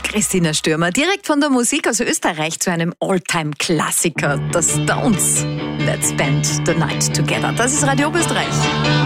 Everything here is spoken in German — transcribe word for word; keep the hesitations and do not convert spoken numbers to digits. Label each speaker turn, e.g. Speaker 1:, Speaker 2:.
Speaker 1: Christina Stürmer, direkt von der Musik aus Österreich zu einem All-Time-Klassiker, The Stones. Let's spend the night together. Das ist Radio Österreich.